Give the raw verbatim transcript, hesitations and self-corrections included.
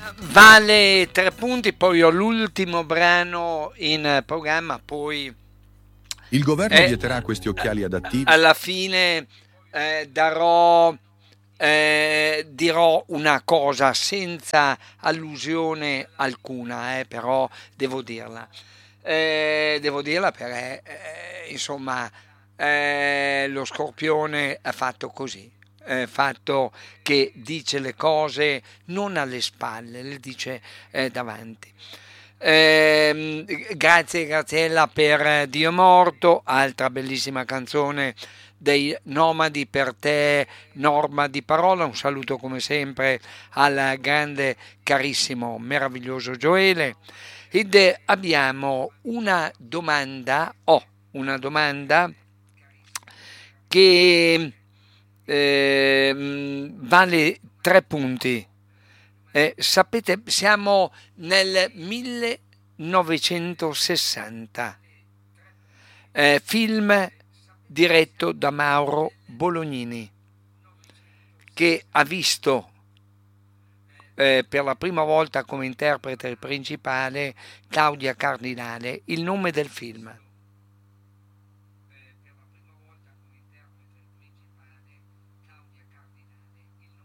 vale tre punti, poi ho l'ultimo brano in programma, poi Il governo eh, vieterà questi occhiali adattivi? alla fine eh, darò eh, dirò una cosa senza allusione alcuna, eh, però devo dirla. Eh, devo dirla perché eh, insomma eh, lo Scorpione è fatto così, è fatto che dice le cose non alle spalle, le dice eh, davanti. Ehm, grazie Graziella per Dio è morto, altra bellissima canzone dei Nomadi per te, norma di parola. Un saluto come sempre al grande, carissimo, meraviglioso Gioele. Ed eh, abbiamo una domanda, ho oh, una domanda che eh, vale tre punti. Eh, sapete, siamo nel millenovecentosessanta, eh, film diretto da Mauro Bolognini, che ha visto eh, per la prima volta come interprete principale Claudia Cardinale. Il nome del film?